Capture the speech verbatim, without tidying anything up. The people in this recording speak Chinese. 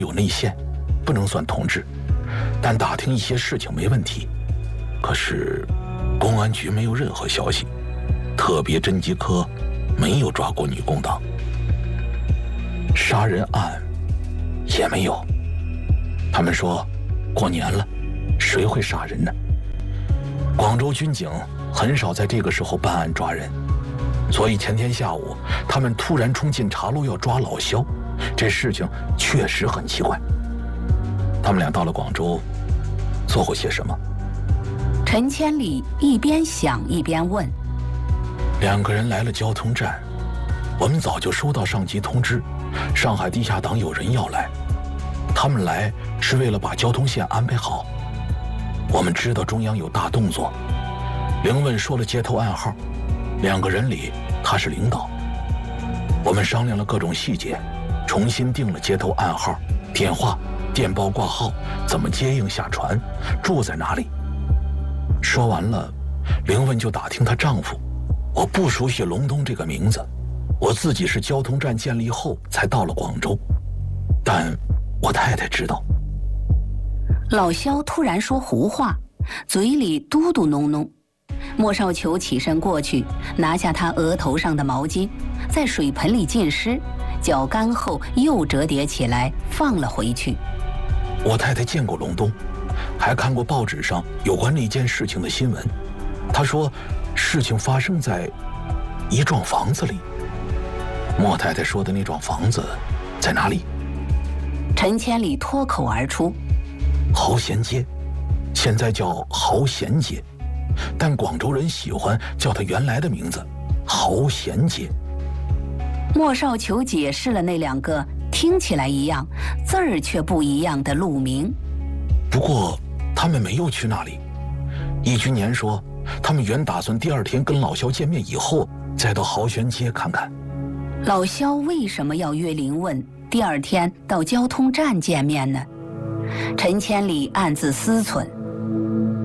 有内线，不能算同志，但打听一些事情没问题。可是公安局没有任何消息，特别侦缉科没有抓过女共党，杀人案也没有。他们说过年了，谁会杀人呢？广州军警很少在这个时候办案抓人，所以前天下午他们突然冲进茶楼要抓老肖，这事情确实很奇怪。他们俩到了广州做过些什么？ 陈千里一边想一边问。 两个人来了交通站，我们早就收到上级通知，上海地下党有人要来，他们来是为了把交通线安排好。我们知道中央有大动作，凌问说了接头暗号，两个人里他是领导。我们商量了各种细节，重新定了接头暗号、电话、电报挂号，怎么接应下船，住在哪里。说完了，凌问就打听她丈夫。我不熟悉隆冬这个名字，我自己是交通站建立后才到了广州，但我太太知道。 老肖突然说胡话，嘴里嘟嘟哝哝。莫少球起身过去，拿下他额头上的毛巾，在水盆里浸湿，搅干后又折叠起来放了回去。 我太太见过隆冬，还看过报纸上有关那件事情的新闻。她说事情发生在一幢房子里。莫太太说的那幢房子在哪里？ 陈千里脱口而出： 豪贤街，现在叫豪贤街，但广州人喜欢叫它原来的名字豪贤街。 莫少球解释了那两个听起来一样，字儿却不一样的路名。 不过他们没有去那里。易君年说他们原打算第二天跟老肖见面以后再到豪贤街看看。 老肖为什么要约凌问第二天到交通站见面呢？陈千里暗自思忖。